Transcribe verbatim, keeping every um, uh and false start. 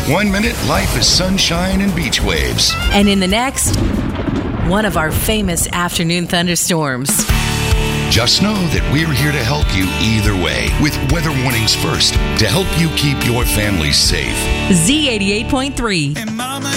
One minute, life is sunshine and beach waves. And in the next, one of our famous afternoon thunderstorms. Just know that we're here to help you either way with weather warnings first to help you keep your family safe. Z eighty-eight point three.